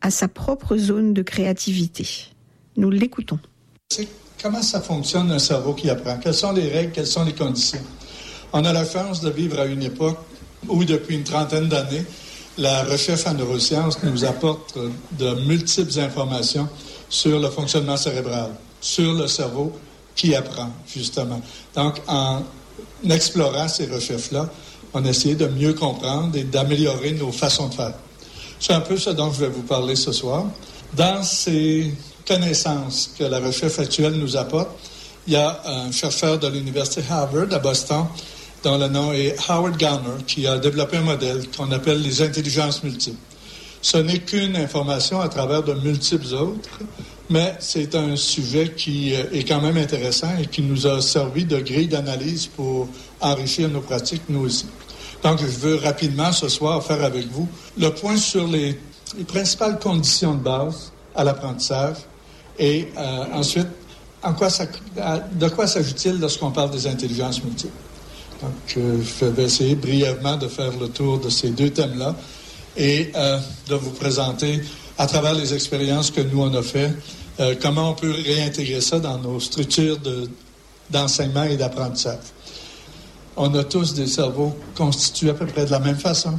à sa propre zone de créativité. Nous l'écoutons. Comment ça fonctionne un cerveau qui apprend? Quelles sont les règles? Quelles sont les conditions? On a la chance de vivre à une époque où, depuis une trentaine d'années, la recherche en neurosciences nous apporte de multiples informations sur le fonctionnement cérébral, sur le cerveau qui apprend, justement. Donc, en explorant ces recherches-là, on a essayé de mieux comprendre et d'améliorer nos façons de faire. C'est un peu ce dont je vais vous parler ce soir. Dans ces connaissances que la recherche actuelle nous apporte, il y a un chercheur de l'Université Harvard à Boston, dont le nom est Howard Gardner, qui a développé un modèle qu'on appelle les intelligences multiples. Ce n'est qu'une information à travers de multiples autres, mais c'est un sujet qui est quand même intéressant et qui nous a servi de grille d'analyse pour enrichir nos pratiques, nous aussi. Donc, je veux rapidement ce soir faire avec vous le point sur les principales conditions de base à l'apprentissage et ensuite, de quoi s'agit-il lorsqu'on parle des intelligences multiples. Donc, je vais essayer brièvement de faire le tour de ces deux thèmes-là et de vous présenter, à travers les expériences que nous, on a fait, comment on peut réintégrer ça dans nos structures d'enseignement et d'apprentissage. On a tous des cerveaux constitués à peu près de la même façon,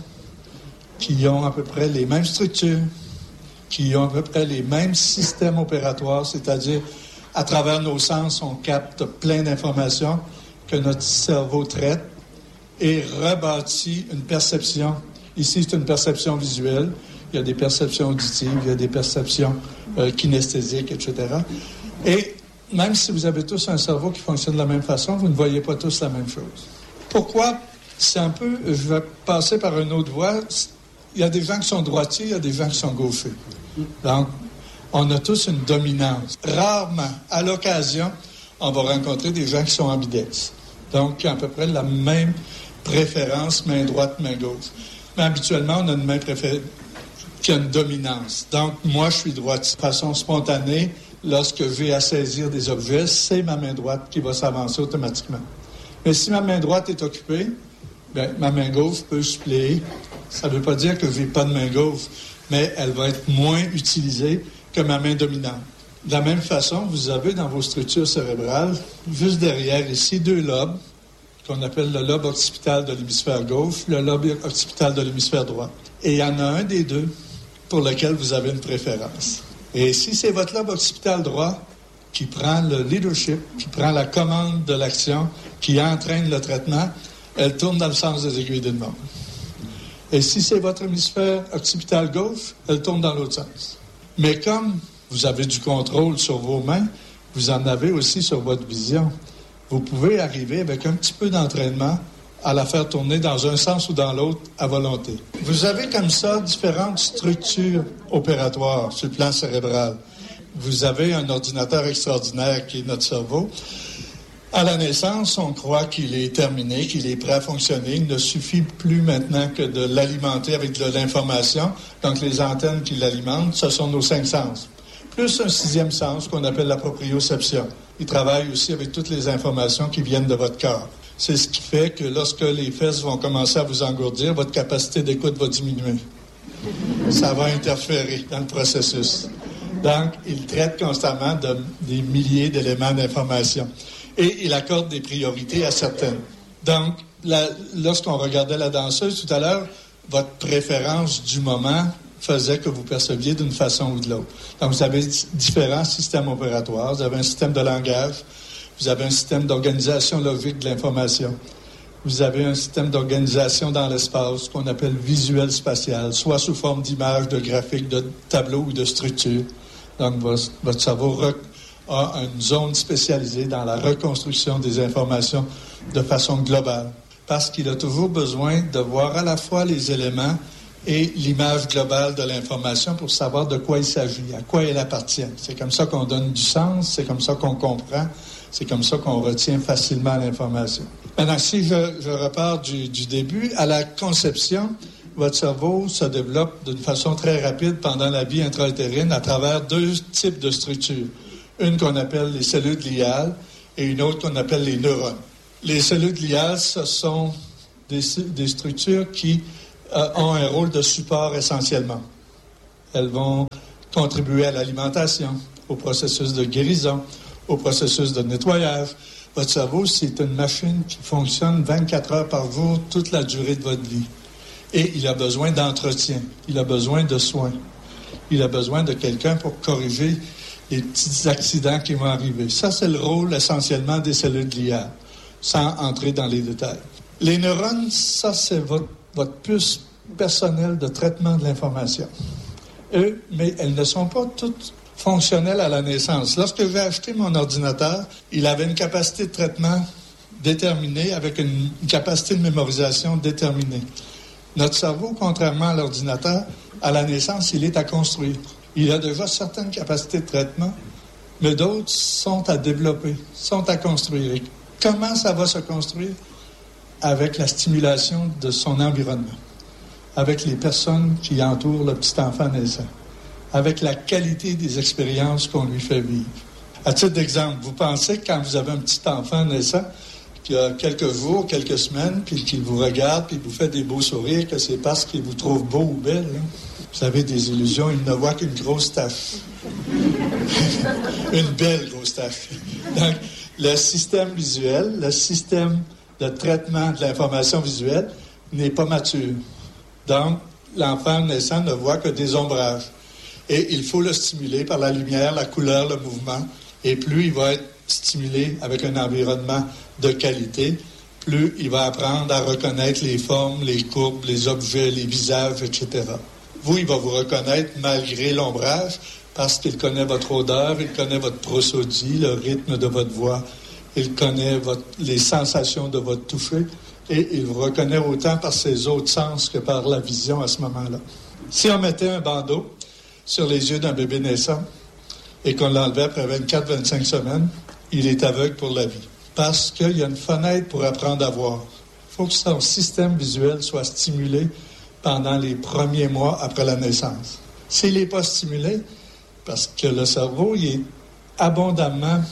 qui ont à peu près les mêmes structures, qui ont à peu près les mêmes systèmes opératoires, c'est-à-dire, à travers nos sens, on capte plein d'informations que notre cerveau traite et rebâtit une perception. Ici, c'est une perception visuelle. Il y a des perceptions auditives, il y a des perceptions kinesthésiques, etc. Et même si vous avez tous un cerveau qui fonctionne de la même façon, vous ne voyez pas tous la même chose. Pourquoi? C'est un peu... Je vais passer par une autre voie. Il y a des gens qui sont droitiers, il y a des gens qui sont gauchers. Donc, on a tous une dominance. Rarement, à l'occasion, on va rencontrer des gens qui sont ambidextres. Donc, qui ont à peu près la même préférence, main droite, main gauche. Mais habituellement, on a une main préférée qui a une dominance. Donc, moi, je suis droitier. De façon spontanée, lorsque j'ai à saisir des objets, c'est ma main droite qui va s'avancer automatiquement. Mais si ma main droite est occupée, bien, ma main gauche peut suppléer. Ça ne veut pas dire que je n'ai pas de main gauche, mais elle va être moins utilisée que ma main dominante. De la même façon, vous avez dans vos structures cérébrales, juste derrière ici, deux lobes, qu'on appelle le lobe occipital de l'hémisphère gauche, le lobe occipital de l'hémisphère droit. Et il y en a un des deux pour lequel vous avez une préférence. Et si c'est votre lobe occipital droit qui prend le leadership, qui prend la commande de l'action, qui entraîne le traitement, elle tourne dans le sens des aiguilles d'une montre. Et si c'est votre hémisphère occipital gauche, elle tourne dans l'autre sens. Mais comme vous avez du contrôle sur vos mains, vous en avez aussi sur votre vision. Vous pouvez arriver avec un petit peu d'entraînement à la faire tourner dans un sens ou dans l'autre à volonté. Vous avez comme ça différentes structures opératoires sur le plan cérébral. Vous avez un ordinateur extraordinaire qui est notre cerveau. À la naissance, on croit qu'il est terminé, qu'il est prêt à fonctionner. Il ne suffit plus maintenant que de l'alimenter avec de l'information. Donc, les antennes qui l'alimentent, ce sont nos 5 sens. Plus un 6e sens qu'on appelle la proprioception. Il travaille aussi avec toutes les informations qui viennent de votre corps. C'est ce qui fait que lorsque les fesses vont commencer à vous engourdir, votre capacité d'écoute va diminuer. Ça va interférer dans le processus. Donc, il traite constamment des milliers d'éléments d'information. Et il accorde des priorités à certaines. Donc, lorsqu'on regardait la danseuse tout à l'heure, votre préférence du moment faisait que vous perceviez d'une façon ou de l'autre. Donc, vous avez différents systèmes opératoires. Vous avez un système de langage. Vous avez un système d'organisation logique de l'information. Vous avez un système d'organisation dans l'espace qu'on appelle visuel spatial, soit sous forme d'images, de graphiques, de tableaux ou de structures. Donc, votre cerveau a une zone spécialisée dans la reconstruction des informations de façon globale. Parce qu'il a toujours besoin de voir à la fois les éléments et l'image globale de l'information pour savoir de quoi il s'agit, à quoi elle appartient. C'est comme ça qu'on donne du sens, c'est comme ça qu'on comprend, c'est comme ça qu'on retient facilement l'information. Maintenant, si je repars du début, à la conception, votre cerveau se développe d'une façon très rapide pendant la vie intra-utérine à travers 2 types de structures. Une qu'on appelle les cellules gliales et une autre qu'on appelle les neurones. Les cellules gliales, ce sont des structures qui ont un rôle de support essentiellement. Elles vont contribuer à l'alimentation, au processus de guérison, au processus de nettoyage. Votre cerveau, c'est une machine qui fonctionne 24 heures par jour, toute la durée de votre vie. Et il a besoin d'entretien, il a besoin de soins, il a besoin de quelqu'un pour corriger les petits accidents qui vont arriver. Ça, c'est le rôle essentiellement des cellules gliales, sans entrer dans les détails. Les neurones, ça, c'est votre puce personnelle de traitement de l'information. Mais elles ne sont pas toutes fonctionnelles à la naissance. Lorsque j'ai acheté mon ordinateur, il avait une capacité de traitement déterminée avec une capacité de mémorisation déterminée. Notre cerveau, contrairement à l'ordinateur, à la naissance, il est à construire. Il a déjà certaines capacités de traitement, mais d'autres sont à développer, sont à construire. Et comment ça va se construire? Avec la stimulation de son environnement, avec les personnes qui entourent le petit enfant naissant, avec la qualité des expériences qu'on lui fait vivre. À titre d'exemple, vous pensez que quand vous avez un petit enfant naissant, qui a quelques jours, quelques semaines, puis qu'il vous regarde, puis vous fait des beaux sourires, que c'est parce qu'il vous trouve beau ou belle, hein? Vous avez des illusions, il ne voit qu'une grosse tache. Une belle grosse tache. Donc, le système visuel, le système de traitement de l'information visuelle n'est pas mature. Donc, l'enfant naissant ne voit que des ombrages. Et il faut le stimuler par la lumière, la couleur, le mouvement. Et plus il va être stimulé avec un environnement de qualité, plus il va apprendre à reconnaître les formes, les courbes, les objets, les visages, etc. Vous, il va vous reconnaître malgré l'ombrage parce qu'il connaît votre odeur, il connaît votre prosodie, le rythme de votre voix, il connaît les sensations de votre toucher et il vous reconnaît autant par ses autres sens que par la vision à ce moment-là. Si on mettait un bandeau sur les yeux d'un bébé naissant et qu'on l'enlevait après 24-25 semaines, il est aveugle pour la vie. Parce qu'il y a une fenêtre pour apprendre à voir. Il faut que son système visuel soit stimulé pendant les premiers mois après la naissance. S'il n'est pas stimulé, parce que le cerveau il est abondamment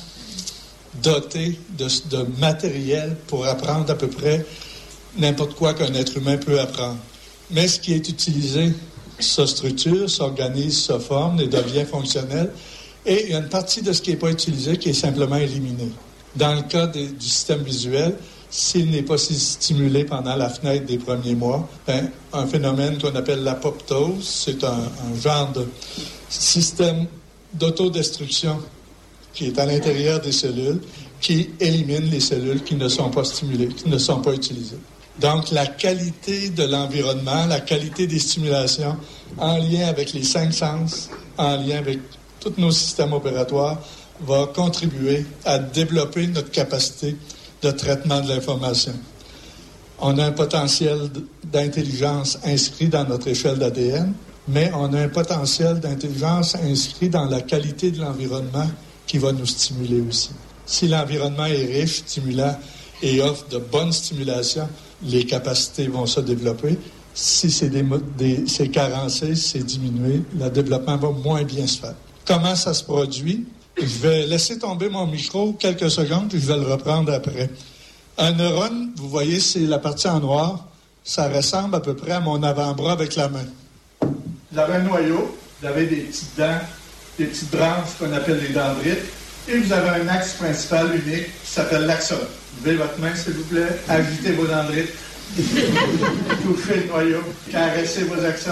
doté de matériel pour apprendre à peu près n'importe quoi qu'un être humain peut apprendre. Mais ce qui est utilisé se structure, s'organise, se forme et devient fonctionnel. Et il y a une partie de ce qui n'est pas utilisé qui est simplement éliminée. Dans le cas du système visuel, s'il n'est pas stimulé pendant la fenêtre des premiers mois, un phénomène qu'on appelle l'apoptose, c'est un genre de système d'autodestruction qui est à l'intérieur des cellules, qui élimine les cellules qui ne sont pas stimulées, qui ne sont pas utilisées. Donc, la qualité de l'environnement, la qualité des stimulations, en lien avec les 5 sens, en lien avec tous nos systèmes opératoires, va contribuer à développer notre capacité de traitement de l'information. On a un potentiel d'intelligence inscrit dans notre échelle d'ADN, mais on a un potentiel d'intelligence inscrit dans la qualité de l'environnement qui va nous stimuler aussi. Si l'environnement est riche, stimulant et offre de bonnes stimulations, les capacités vont se développer. Si c'est carencé, si c'est diminué, le développement va moins bien se faire. Comment ça se produit? Je vais laisser tomber mon micro quelques secondes, puis je vais le reprendre après. Un neurone, vous voyez, c'est la partie en noir. Ça ressemble à peu près à mon avant-bras avec la main. Vous avez un noyau, vous avez des petites dents, des petites branches qu'on appelle les dendrites, et vous avez un axe principal unique qui s'appelle l'axone. Levez votre main, s'il vous plaît, agitez vos dendrites, touchez le noyau, caressez vos axones.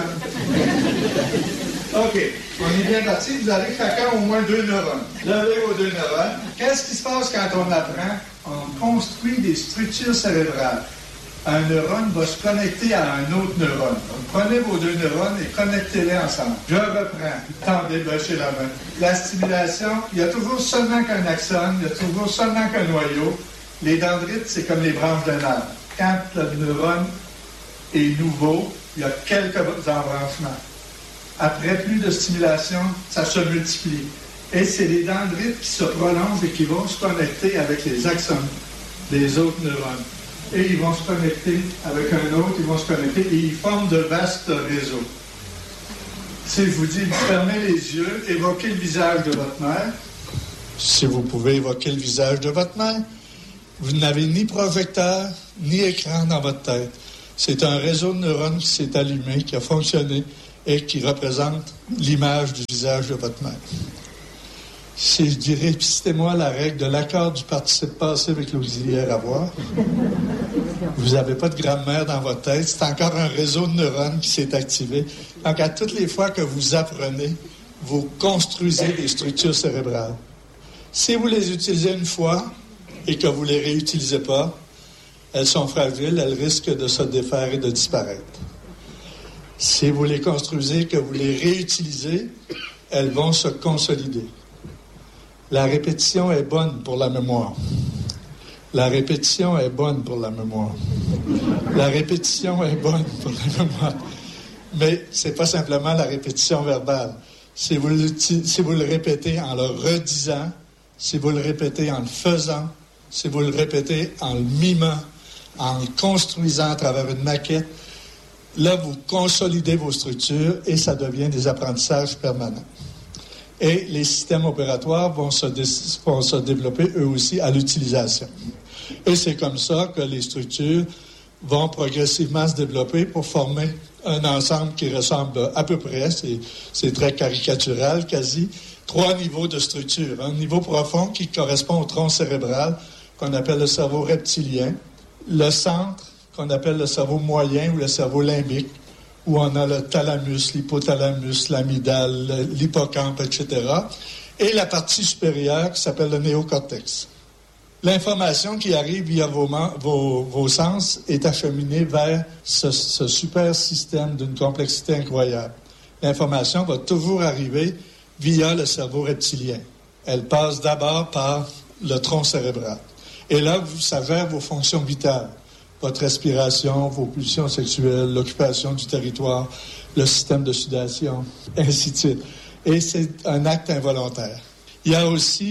OK, on est bien parti. Vous avez chacun au moins 2 neurones. Levez vos 2 neurones. Qu'est-ce qui se passe quand on apprend? On construit des structures cérébrales. Un neurone va se connecter à un autre neurone. Donc, prenez vos 2 neurones et connectez-les ensemble. Je reprends. Tendez, lâchez la main. La stimulation, il y a toujours seulement qu'un axone, il y a toujours seulement qu'un noyau. Les dendrites, c'est comme les branches d'un arbre. Quand le neurone est nouveau, il y a quelques embranchements. Après plus de stimulation, ça se multiplie. Et c'est les dendrites qui se prolongent et qui vont se connecter avec les axones des autres neurones. Et ils vont se connecter avec un autre, ils vont se connecter et ils forment de vastes réseaux. Si je vous dis de fermer les yeux, évoquez le visage de votre mère. Si vous pouvez évoquer le visage de votre mère, vous n'avez ni projecteur, ni écran dans votre tête. C'est un réseau de neurones qui s'est allumé, qui a fonctionné et qui représente l'image du visage de votre mère. Si je dirais, citez-moi la règle de l'accord du participe passé avec l'auxiliaire avoir, vous n'avez pas de grammaire dans votre tête, c'est encore un réseau de neurones qui s'est activé. Donc, à toutes les fois que vous apprenez, vous construisez des structures cérébrales. Si vous les utilisez une fois et que vous ne les réutilisez pas, elles sont fragiles, elles risquent de se défaire et de disparaître. Si vous les construisez, que vous les réutilisez, elles vont se consolider. La répétition est bonne pour la mémoire. La répétition est bonne pour la mémoire. La répétition est bonne pour la mémoire. Mais ce n'est pas simplement la répétition verbale. Si vous le répétez en le redisant, si vous le répétez en le faisant, si vous le répétez en le mimant, en le construisant à travers une maquette, là, vous consolidez vos structures et ça devient des apprentissages permanents. Et les systèmes opératoires vont se développer eux aussi à l'utilisation. Et c'est comme ça que les structures vont progressivement se développer pour former un ensemble qui ressemble à peu près, c'est très caricatural quasi, 3 niveaux de structure. Un niveau profond qui correspond au tronc cérébral, qu'on appelle le cerveau reptilien, le centre, qu'on appelle le cerveau moyen ou le cerveau limbique, où on a le thalamus, l'hypothalamus, l'amygdale, l'hippocampe, etc. Et la partie supérieure qui s'appelle le néocortex. L'information qui arrive via vos sens est acheminée vers ce super système d'une complexité incroyable. L'information va toujours arriver via le cerveau reptilien. Elle passe d'abord par le tronc cérébral. Et là, ça gère vos fonctions vitales. Votre respiration, vos pulsions sexuelles, l'occupation du territoire, le système de sudation, ainsi de suite. Et c'est un acte involontaire. Il y a aussi,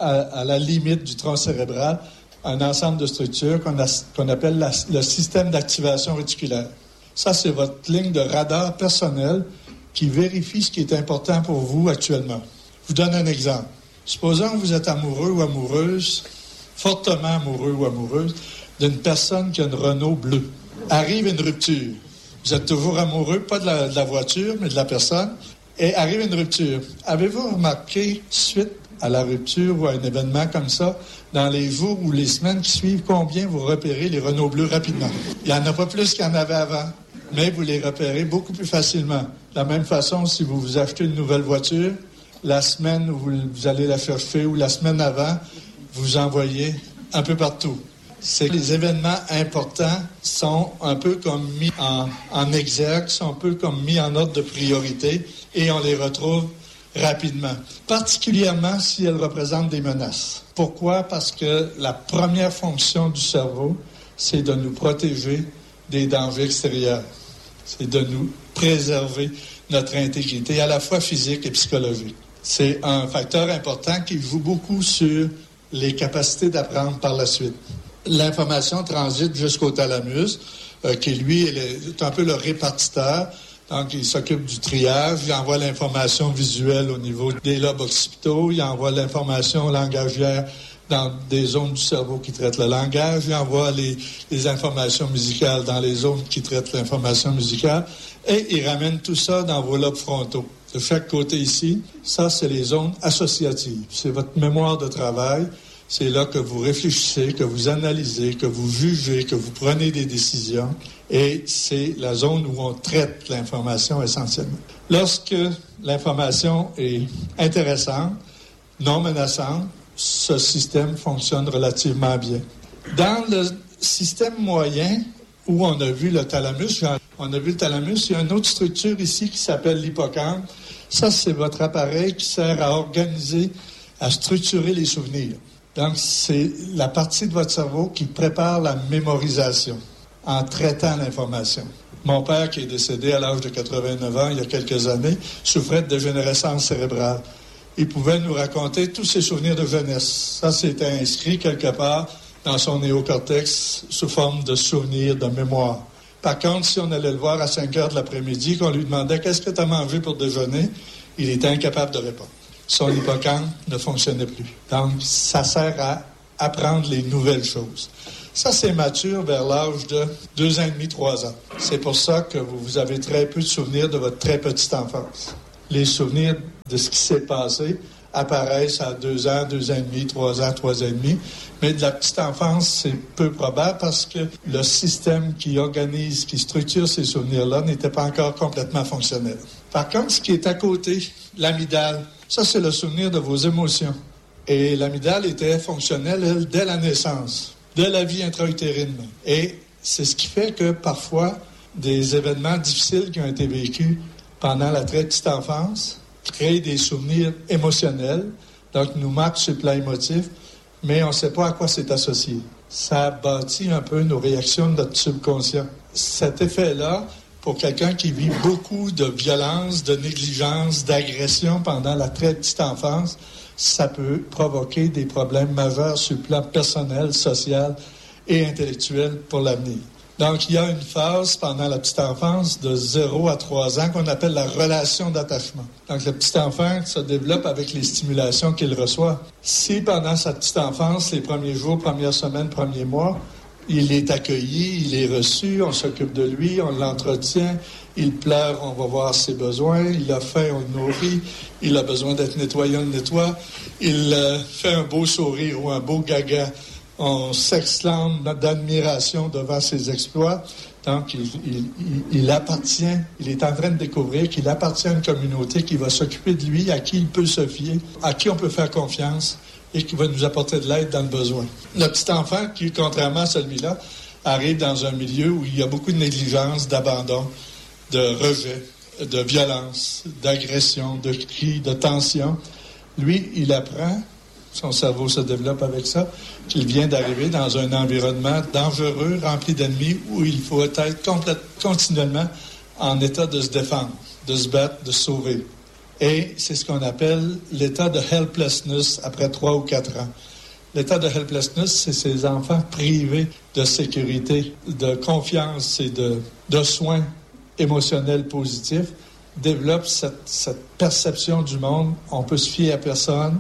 à la limite du tronc cérébral, un ensemble de structures qu'on appelle le système d'activation réticulaire. Ça, c'est votre ligne de radar personnel qui vérifie ce qui est important pour vous actuellement. Je vous donne un exemple. Supposons que vous êtes amoureux ou amoureuse, fortement amoureux ou amoureuse, d'une personne qui a une Renault bleue. Arrive une rupture. Vous êtes toujours amoureux, pas de la voiture, mais de la personne. Et arrive une rupture. Avez-vous remarqué, suite à la rupture ou à un événement comme ça, dans les jours ou les semaines qui suivent, combien vous repérez les Renault bleus rapidement? Il n'y en a pas plus qu'il y en avait avant, mais vous les repérez beaucoup plus facilement. De la même façon, si vous vous achetez une nouvelle voiture, la semaine où vous allez la chercher ou la semaine avant, vous envoyez un peu partout. C'est que les événements importants sont un peu comme mis en exergue, sont un peu comme mis en ordre de priorité et on les retrouve rapidement, particulièrement si elles représentent des menaces. Pourquoi? Parce que la première fonction du cerveau, c'est de nous protéger des dangers extérieurs. C'est de nous préserver notre intégrité, à la fois physique et psychologique. C'est un facteur important qui joue beaucoup sur les capacités d'apprendre par la suite. L'information transite jusqu'au thalamus, qui lui est un peu le répartiteur. Donc, il s'occupe du triage, il envoie l'information visuelle au niveau des lobes occipitaux, il envoie l'information langagière dans des zones du cerveau qui traitent le langage, il envoie les informations musicales dans les zones qui traitent l'information musicale, et il ramène tout ça dans vos lobes frontaux. De chaque côté ici, ça, c'est les zones associatives. C'est votre mémoire de travail. C'est là que vous réfléchissez, que vous analysez, que vous jugez, que vous prenez des décisions. Et c'est la zone où on traite l'information essentiellement. Lorsque l'information est intéressante, non menaçante, ce système fonctionne relativement bien. Dans le système moyen, où on a vu le thalamus, il y a une autre structure ici qui s'appelle l'hippocampe. Ça, c'est votre appareil qui sert à organiser, à structurer les souvenirs. Donc, c'est la partie de votre cerveau qui prépare la mémorisation en traitant l'information. Mon père, qui est décédé à l'âge de 89 ans, il y a quelques années, souffrait de dégénérescence cérébrale. Il pouvait nous raconter tous ses souvenirs de jeunesse. Ça, c'était inscrit quelque part dans son néocortex sous forme de souvenirs, de mémoire. Par contre, si on allait le voir à 5 heures de l'après-midi, qu'on lui demandait « Qu'est-ce que tu as mangé pour déjeuner ?», il était incapable de répondre. Son hippocampe ne fonctionnait plus. Donc, ça sert à apprendre les nouvelles choses. Ça, c'est mature vers l'âge de 2 ans et demi, 3 ans. C'est pour ça que vous avez très peu de souvenirs de votre très petite enfance. Les souvenirs de ce qui s'est passé apparaissent à 2 ans, 2 ans et demi, 3 ans, 3 ans et demi. Mais de la petite enfance, c'est peu probable parce que le système qui organise, qui structure ces souvenirs-là n'était pas encore complètement fonctionnel. Par contre, ce qui est à côté, l'amygdale, ça, c'est le souvenir de vos émotions. Et l'amygdale était fonctionnelle, elle, dès la naissance, dès la vie intra-utérine. Et c'est ce qui fait que parfois, des événements difficiles qui ont été vécus pendant la très petite enfance créent des souvenirs émotionnels, donc nous marquent sur le plan émotif, mais on ne sait pas à quoi c'est associé. Ça bâtit un peu nos réactions de notre subconscient. Cet effet-là, pour quelqu'un qui vit beaucoup de violence, de négligence, d'agression pendant la très petite enfance, ça peut provoquer des problèmes majeurs sur le plan personnel, social et intellectuel pour l'avenir. Donc, il y a une phase pendant la petite enfance de 0 à 3 ans qu'on appelle la relation d'attachement. Donc, le petit enfant se développe avec les stimulations qu'il reçoit. Si pendant sa petite enfance, les premiers jours, premières semaines, premiers mois, il est accueilli, il est reçu, on s'occupe de lui, on l'entretient, il pleure, on va voir ses besoins, il a faim, on le nourrit, il a besoin d'être nettoyé, on le nettoie, il fait un beau sourire ou un beau gaga, on s'exclame d'admiration devant ses exploits. Donc, il appartient, il est en train de découvrir qu'il appartient à une communauté qui va s'occuper de lui, à qui il peut se fier, à qui on peut faire confiance et qui va nous apporter de l'aide dans le besoin. Le petit enfant, qui, contrairement à celui-là, arrive dans un milieu où il y a beaucoup de négligence, d'abandon, de rejet, de violence, d'agression, de cris, de tension. Lui, il apprend, son cerveau se développe avec ça, qu'il vient d'arriver dans un environnement dangereux, rempli d'ennemis, où il faut être continuellement en état de se défendre, de se battre, de se sauver. Et c'est ce qu'on appelle l'état de helplessness après 3 ou 4 ans. L'état de helplessness, c'est ces enfants privés de sécurité, de confiance et de soins émotionnels positifs, développent cette perception du monde. On peut se fier à personne.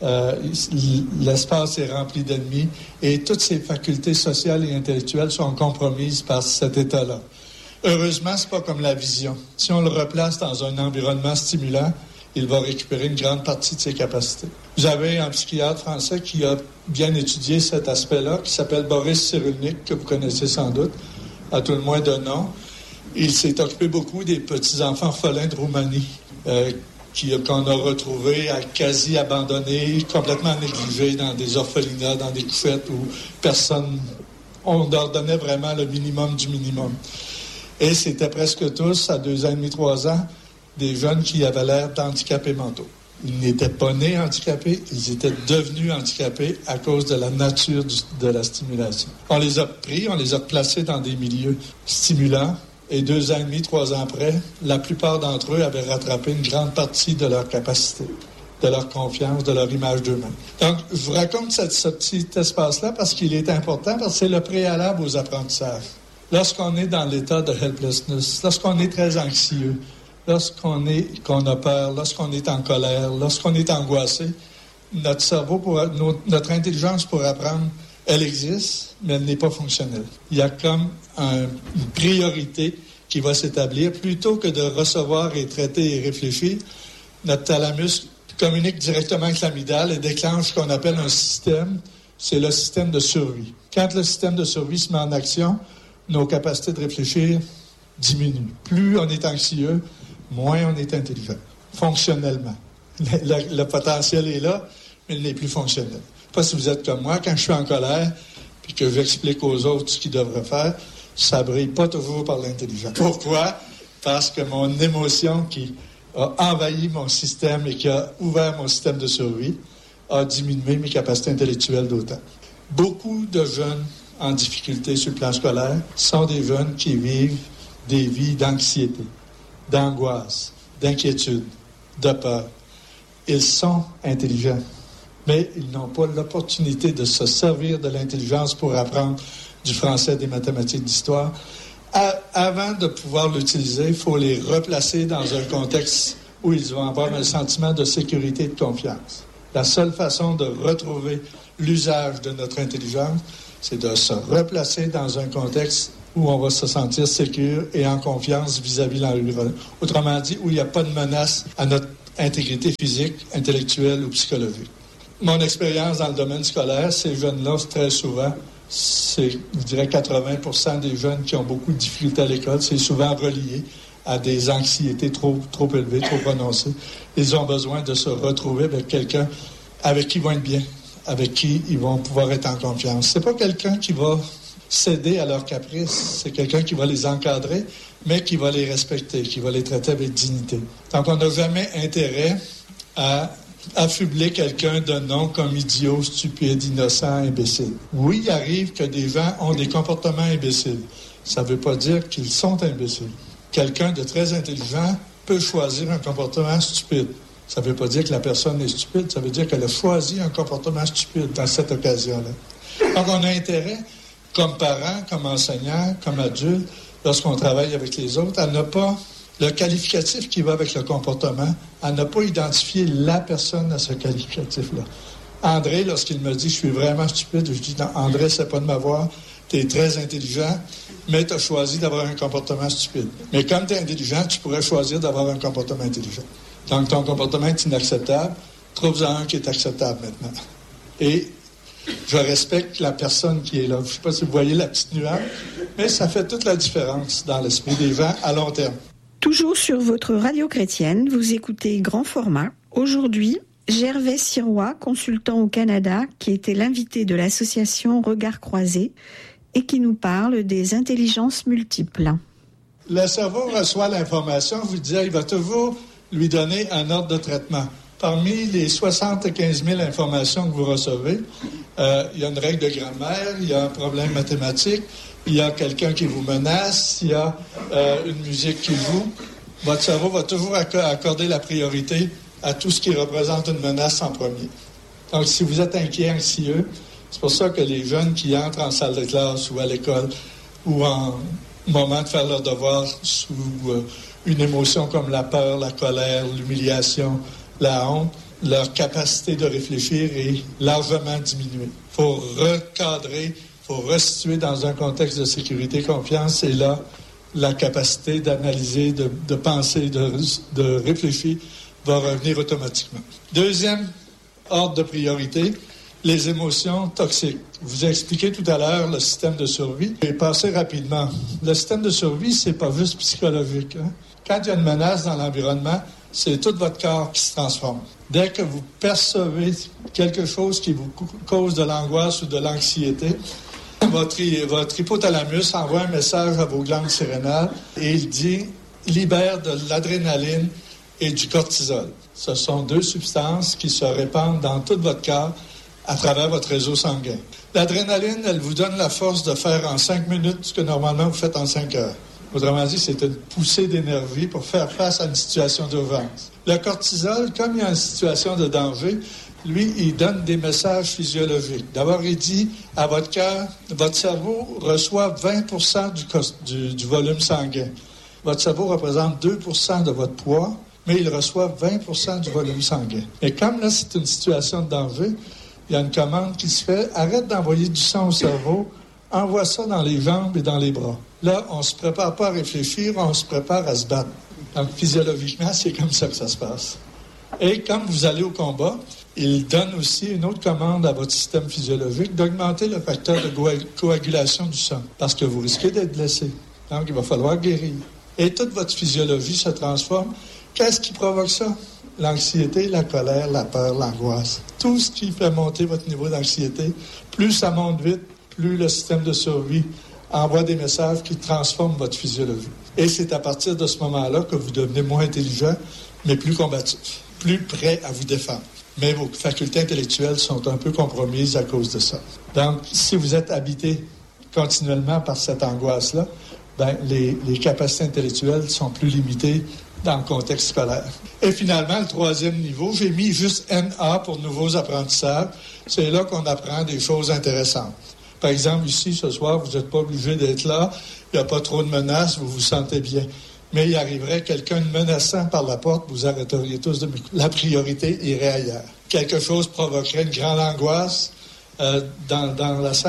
L'espace est rempli d'ennemis et toutes ses facultés sociales et intellectuelles sont compromises par cet état-là. Heureusement, c'est pas comme la vision. Si on le replace dans un environnement stimulant, il va récupérer une grande partie de ses capacités. Vous avez un psychiatre français qui a bien étudié cet aspect-là, qui s'appelle Boris Cyrulnik, que vous connaissez sans doute, à tout le moins de nom. Il s'est occupé beaucoup des petits-enfants orphelins de Roumanie, qu'on a retrouvés quasi abandonnés, complètement négligés dans des orphelinats, dans des couchettes où personne... On leur donnait vraiment le minimum du minimum. Et c'était presque tous, à 2 ans et demi, 3 ans, des jeunes qui avaient l'air d'handicapés mentaux. Ils n'étaient pas nés handicapés, ils étaient devenus handicapés à cause de la nature de la stimulation. On les a pris, on les a placés dans des milieux stimulants, et 2 ans et demi, 3 ans après, la plupart d'entre eux avaient rattrapé une grande partie de leur capacité, de leur confiance, de leur image d'eux-mêmes. Donc, je vous raconte ce petit espace-là parce qu'il est important, parce que c'est le préalable aux apprentissages. Lorsqu'on est dans l'état de helplessness, lorsqu'on est très anxieux, lorsqu'on a peur, lorsqu'on est en colère, lorsqu'on est angoissé, notre cerveau, notre intelligence pour apprendre, elle existe, mais elle n'est pas fonctionnelle. Il y a comme une priorité qui va s'établir. Plutôt que de recevoir et traiter et réfléchir, notre thalamus communique directement avec l'amygdale et déclenche ce qu'on appelle un système. C'est le système de survie. Quand le système de survie se met en action, nos capacités de réfléchir diminuent. Plus on est anxieux, moins on est intelligent, fonctionnellement. Le potentiel est là, mais il n'est plus fonctionnel. Je ne sais pas si vous êtes comme moi, quand je suis en colère, puis que j'explique aux autres ce qu'ils devraient faire, ça ne brille pas toujours par l'intelligence. Pourquoi? Parce que mon émotion qui a envahi mon système et qui a ouvert mon système de survie a diminué mes capacités intellectuelles d'autant. Beaucoup de jeunes en difficulté sur le plan scolaire sont des jeunes qui vivent des vies d'anxiété, d'angoisse, d'inquiétude, de peur. Ils sont intelligents, mais ils n'ont pas l'opportunité de se servir de l'intelligence pour apprendre du français, des mathématiques, d'histoire. Avant de pouvoir l'utiliser, il faut les replacer dans un contexte où ils vont avoir un sentiment de sécurité et de confiance. La seule façon de retrouver l'usage de notre intelligence, c'est de se replacer dans un contexte où on va se sentir sécure et en confiance vis-à-vis de l'environnement. Autrement dit, où il n'y a pas de menace à notre intégrité physique, intellectuelle ou psychologique. Mon expérience dans le domaine scolaire, ces jeunes-là, très souvent, c'est, je dirais, 80% des jeunes qui ont beaucoup de difficultés à l'école, c'est souvent relié à des anxiétés trop élevées, trop prononcées. Ils ont besoin de se retrouver avec quelqu'un avec qui ils vont être bien, avec qui ils vont pouvoir être en confiance. C'est pas quelqu'un qui va céder à leurs caprices, c'est quelqu'un qui va les encadrer, mais qui va les respecter, qui va les traiter avec dignité. Donc, on n'a jamais intérêt à affubler quelqu'un de nom comme idiot, stupide, innocent, imbécile. Oui, il arrive que des gens ont des comportements imbéciles. Ça ne veut pas dire qu'ils sont imbéciles. Quelqu'un de très intelligent peut choisir un comportement stupide. Ça ne veut pas dire que la personne est stupide, ça veut dire qu'elle a choisi un comportement stupide dans cette occasion-là. Donc, on a intérêt, comme parents, comme enseignants, comme adultes, lorsqu'on travaille avec les autres, à ne pas... Le qualificatif qui va avec le comportement, à ne pas identifier la personne à ce qualificatif-là. André, lorsqu'il me dit « je suis vraiment stupide », je dis « non, André, c'est pas de m'avoir, tu es très intelligent, mais tu as choisi d'avoir un comportement stupide. Mais comme tu es intelligent, tu pourrais choisir d'avoir un comportement intelligent. Donc, ton comportement est inacceptable, trouve-en un qui est acceptable maintenant. » Et je respecte la personne qui est là. Je ne sais pas si vous voyez la petite nuance, mais ça fait toute la différence dans l'esprit des gens à long terme. Toujours sur votre radio chrétienne, vous écoutez Grand Format. Aujourd'hui, Gervais Sirois, consultant au Canada, qui était l'invité de l'association Regards Croisés et qui nous parle des intelligences multiples. Le cerveau reçoit l'information, vous disais, il va toujours lui donner un ordre de traitement. Parmi les 75 000 informations que vous recevez, il y a une règle de grammaire, il y a un problème mathématique, il y a quelqu'un qui vous menace, il y a une musique qui joue. Votre cerveau va toujours accorder la priorité à tout ce qui représente une menace en premier. Donc, si vous êtes inquiet, anxieux, c'est pour ça que les jeunes qui entrent en salle de classe ou à l'école ou en moment de faire leur devoir sous une émotion comme la peur, la colère, l'humiliation, la honte, leur capacité de réfléchir est largement diminuée. Il faut recadrer, il faut restituer dans un contexte de sécurité, confiance, et là, la capacité d'analyser, de penser, de réfléchir va revenir automatiquement. Deuxième ordre de priorité, les émotions toxiques. Je vous ai expliqué tout à l'heure le système de survie. Je vais passer rapidement. Le système de survie, c'est pas juste psychologique. Quand il y a une menace dans l'environnement, c'est tout votre corps qui se transforme. Dès que vous percevez quelque chose qui vous cause de l'angoisse ou de l'anxiété, votre hypothalamus envoie un message à vos glandes surrénales et il dit « libère de l'adrénaline et du cortisol ». Ce sont deux substances qui se répandent dans tout votre corps à travers votre réseau sanguin. L'adrénaline, elle vous donne la force de faire en 5 minutes ce que normalement vous faites en 5 heures. Autrement dit, c'est une poussée d'énergie pour faire face à une situation d'urgence. Le cortisol, comme il y a une situation de danger, lui, il donne des messages physiologiques. D'abord, il dit à votre cœur, votre cerveau reçoit 20% du volume sanguin. Votre cerveau représente 2% de votre poids, mais il reçoit 20% du volume sanguin. Et comme là, c'est une situation de danger, il y a une commande qui se fait, arrête d'envoyer du sang au cerveau, envoie ça dans les jambes et dans les bras. Là, on ne se prépare pas à réfléchir, on se prépare à se battre. Donc, physiologiquement, c'est comme ça que ça se passe. Et quand vous allez au combat, il donne aussi une autre commande à votre système physiologique d'augmenter le facteur de coagulation du sang, parce que vous risquez d'être blessé. Donc, il va falloir guérir. Et toute votre physiologie se transforme. Qu'est-ce qui provoque ça? L'anxiété, la colère, la peur, l'angoisse. Tout ce qui fait monter votre niveau d'anxiété, plus ça monte vite, plus le système de survie envoie des messages qui transforment votre physiologie. Et c'est à partir de ce moment-là que vous devenez moins intelligent, mais plus combatif, plus prêt à vous défendre. Mais vos facultés intellectuelles sont un peu compromises à cause de ça. Donc, si vous êtes habité continuellement par cette angoisse-là, ben, les capacités intellectuelles sont plus limitées dans le contexte scolaire. Et finalement, le troisième niveau, j'ai mis juste NA pour nouveaux apprentissages. C'est là qu'on apprend des choses intéressantes. Par exemple, ici, ce soir, vous n'êtes pas obligé d'être là. Il n'y a pas trop de menaces, vous vous sentez bien. Mais il arriverait quelqu'un menaçant par la porte, vous arrêteriez tous de m'écouter. La priorité irait ailleurs. Quelque chose provoquerait une grande angoisse dans la salle.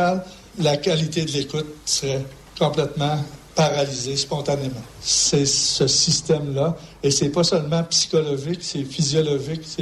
la qualité de l'écoute serait complètement paralysée spontanément. C'est ce système-là, et c'est pas seulement psychologique, c'est physiologique, c'est